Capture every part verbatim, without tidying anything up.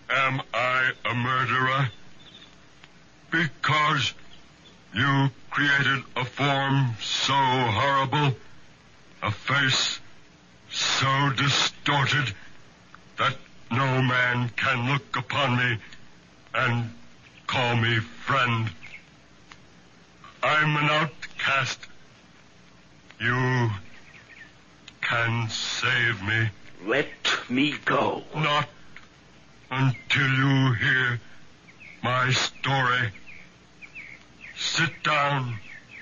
Am I a murderer? Because you created a form so horrible, a face so distorted, that no man can look upon me and call me friend. I'm an outcast. You can save me. Let me go. Not until you hear my story. Sit down,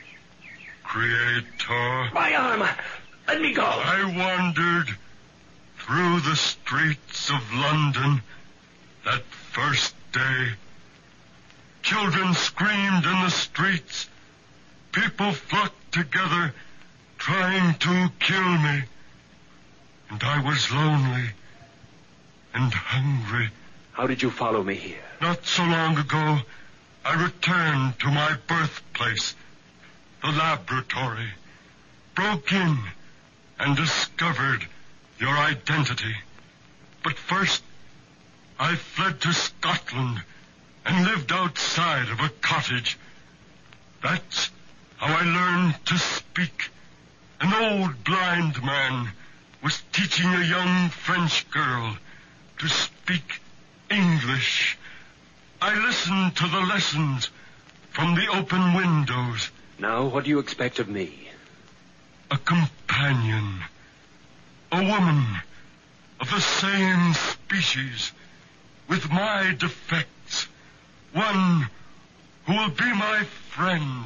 Creator. My arm! Let me go! I wandered through the streets of London that first day. Children screamed in the streets. People flocked together trying to kill me. And I was lonely and hungry. How did you follow me here? Not so long ago, I returned to my birthplace, the laboratory, broke in and discovered your identity. But first, I fled to Scotland and lived outside of a cottage. That's how I learned to speak. An old blind man was teaching a young French girl to speak English. I listened to the lessons from the open windows. Now, what do you expect of me? A companion. A woman of the same species, with my defects. One who will be my friend.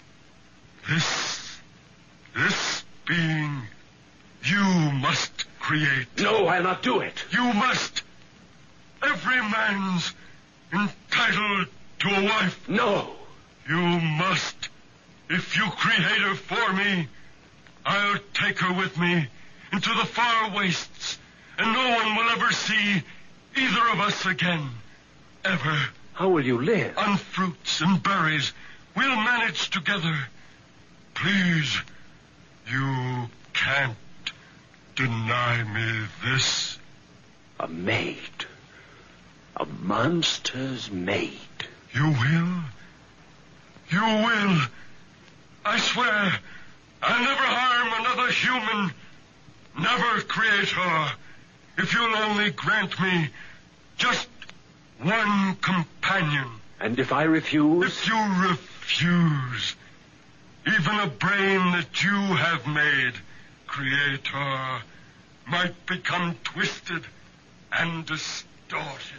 This, this being you must create. No, I'll not do it. You must. Every man's entitled to a wife. No. You must. If you create her for me, I'll take her with me into the far wastes, and no one will ever see either of us again. Ever. How will you live? On fruits and berries. We'll manage together. Please, you can't deny me this. A maid. A monster's maid. You will? You will. I swear, I'll never harm another human. Never create her. If you'll only grant me just one companion. And if I refuse? If you refuse, even a brain that you have made, Creator, might become twisted and distorted.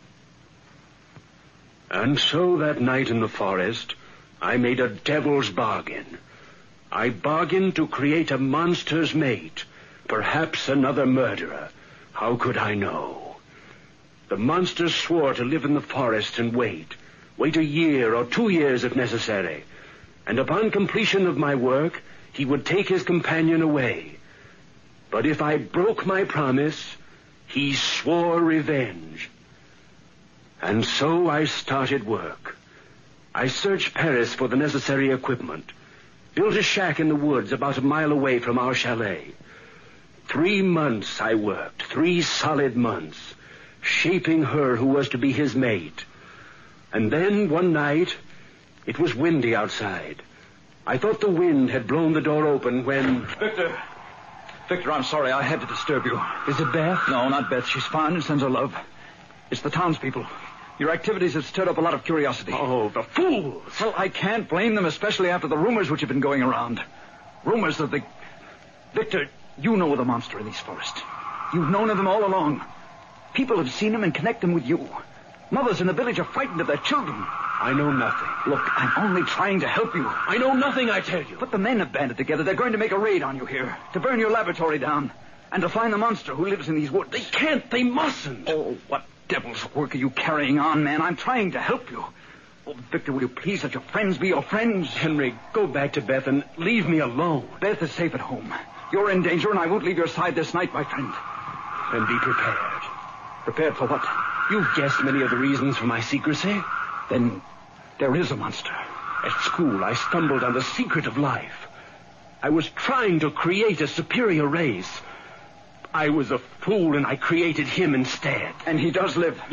And so that night in the forest, I made a devil's bargain. I bargained to create a monster's mate, perhaps another murderer. How could I know? The monster swore to live in the forest and wait. Wait a year or two years if necessary. And upon completion of my work, he would take his companion away. But if I broke my promise, he swore revenge. And so I started work. I searched Paris for the necessary equipment, built a shack in the woods about a mile away from our chalet. Three months I worked, three solid months, shaping her who was to be his mate. And then one night, it was windy outside. I thought the wind had blown the door open when... Victor! Victor, I'm sorry I had to disturb you. Is it Beth? No, not Beth. She's fine and sends her love. It's the townspeople. Your activities have stirred up a lot of curiosity. Oh, the fools! Well, I can't blame them, especially after the rumors which have been going around. Rumors of the... Victor, you know the monster in these forests. You've known of him all along. People have seen him and connect him with you. Mothers in the village are frightened of their children. I know nothing. Look, I'm only trying to help you. I know nothing, I tell you. But the men have banded together. They're going to make a raid on you here, to burn your laboratory down, and to find the monster who lives in these woods. They can't. They mustn't. Oh, what devil's work are you carrying on, man? I'm trying to help you. Oh, Victor, will you please let your friends be your friends? Henry, go back to Beth and leave me alone. Beth is safe at home. You're in danger, and I won't leave your side this night, my friend. Then be prepared. Prepared for what? You've guessed many of the reasons for my secrecy. Then there is a monster. At school, I stumbled on the secret of life. I was trying to create a superior race. I was a fool, and I created him instead. And he does live.